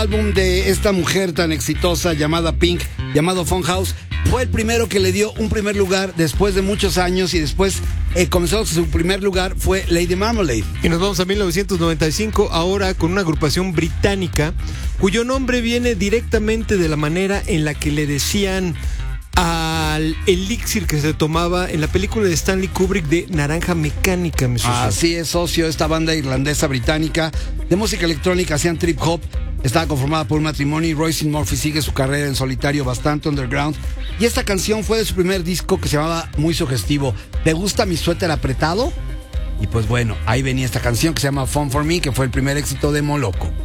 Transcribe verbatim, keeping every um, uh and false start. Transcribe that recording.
álbum de esta mujer tan exitosa llamada Pink, llamado Funhouse, fue el primero que le dio un primer lugar después de muchos años y después eh, comenzó su primer lugar fue Lady Marmalade. Y nos vamos a mil novecientos noventa y cinco, ahora con una agrupación británica cuyo nombre viene directamente de la manera en la que le decían al elixir que se tomaba en la película de Stanley Kubrick de Naranja Mecánica, mi socio. Así es, socio, esta banda irlandesa británica de música electrónica, hacían trip hop. Estaba conformada por un matrimonio y Roisin Murphy sigue su carrera en solitario bastante underground. Y esta canción fue de su primer disco que se llamaba muy sugestivo, ¿Te gusta mi suéter apretado? Y pues bueno, ahí venía esta canción que se llama Fun for Me, que fue el primer éxito de Moloco.